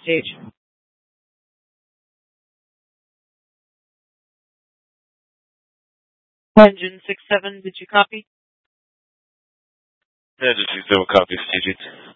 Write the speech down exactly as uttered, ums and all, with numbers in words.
stage. Engine six seven, did you copy? Engine six seven, copy, staging.